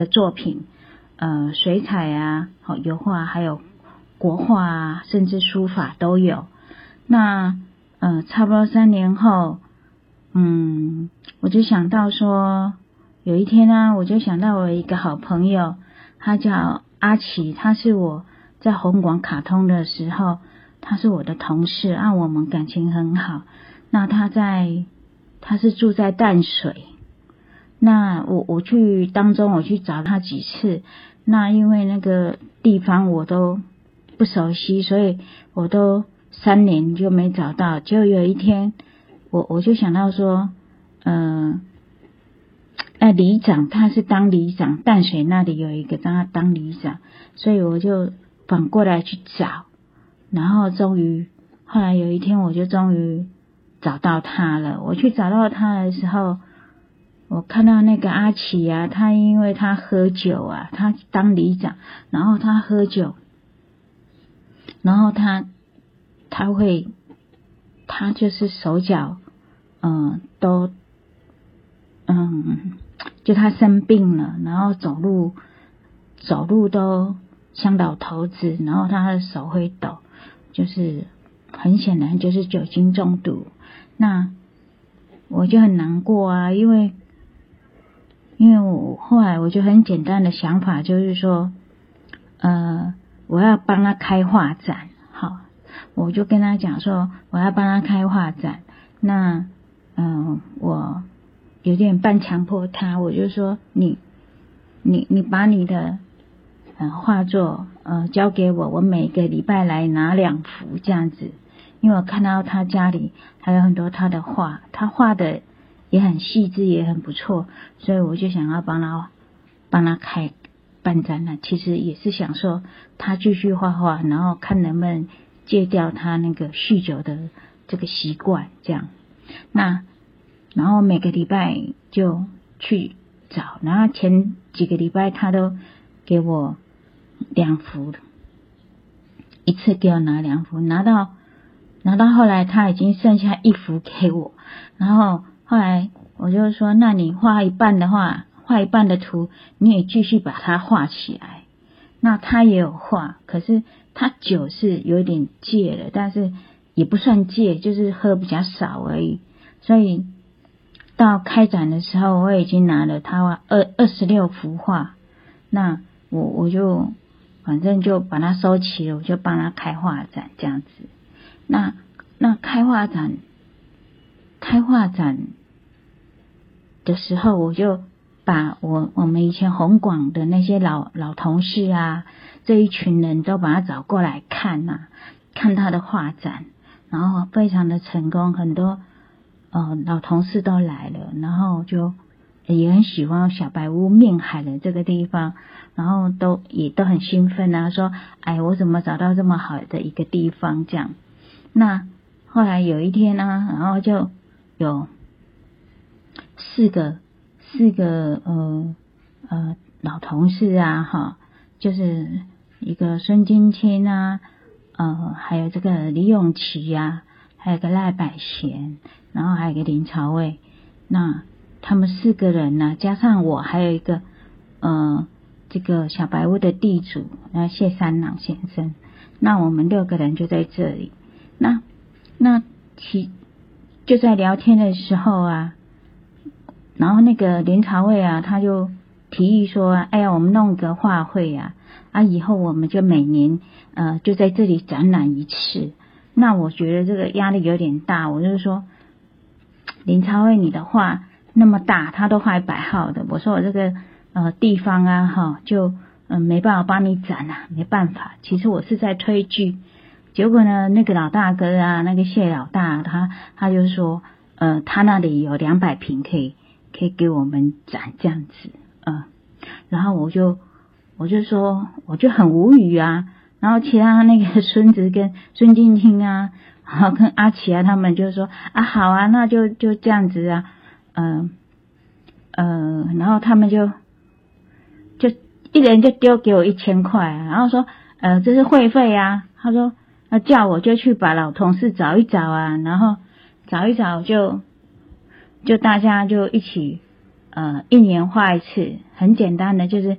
的作品，水彩啊，油画，还有国画啊，甚至书法都有。那差不多3年后，我就想到说，有一天呢，我就想到我一个好朋友，他叫阿奇，他是我在红广卡通的时候，他是我的同事，我们感情很好。那他是住在淡水，那我去找他几次，那因为那个地方我都不熟悉，所以我都3年就没找到。结果有一天我就想到说，里长，他是当里长，淡水那里有一个让他当里长，所以我就反过来去找，然后后来有一天我就终于找到他了。我去找到他的时候，我看到那个阿奇啊，他因为他喝酒啊，他当里长，然后他喝酒，然后他就是手脚就他生病了，然后走路都像老头子，然后他的手会抖，就是很显然就是酒精中毒。那我就很难过啊，因为我后来我就很简单的想法，就是说我要帮他开画展，好，我就跟他讲说我要帮他开画展。那我有点半强迫他，我就说你把你的画作交给我，我每个礼拜来拿2幅这样子。因为我看到他家里还有很多他的画，他画的也很细致，也很不错，所以我就想要帮他办展览。其实也是想说他继续画画，然后看能不能戒掉他那个酗酒的这个习惯这样。然后每个礼拜就去找，然后前几个礼拜他都给我2幅，一次给我拿2幅，拿到后来他已经剩下1幅给我，然后后来我就说，那你画一半的图，你也继续把它画起来。那他也有画，可是他酒是有点戒了，但是也不算戒，就是喝比较少而已。所以到开展的时候，我已经拿了他26幅画，那我就反正就把它收齐了，我就帮他开画展这样子。那开画展的时候，我就把我们以前红广的那些老同事啊，这一群人都把他找过来看他的画展，然后非常的成功，很多老同事都来了，然后就也很喜欢小白屋面海的这个地方，然后也都很兴奋啊，说我怎么找到这么好的一个地方这样。那后来有一天呢，然后就有四个老同事啊，就是一个孙金清啊，还有这个李永琪啊，还有个赖百贤，然后还有个林朝伟。那他们4个人呢，加上我，还有一个这个小白屋的地主谢三郎先生，那我们6个人就在这里。那就在聊天的时候啊，然后那个林朝伟啊，他就提议说，我们弄个画会啊，以后我们就每年就在这里展览一次。那我觉得这个压力有点大，我就说林朝伟，你的画那么大，他都画100号的，我说我这个地方啊就没办法帮你展啊，没办法。其实我是在推剧，结果呢，那个老大哥啊，那个谢老大，他就说他那里有200坪可以给我们展这样子。然后我就说我就很无语啊。然后其他那个孙子跟孙静清啊，然后跟阿奇啊，他们就说好啊，那就这样子啊。然后他们就一人就丢给我1000块啊，然后说这是会费啊。他说叫我就去把老同事找一找啊，然后找一找就大家就一起1年画一次，很简单的，就是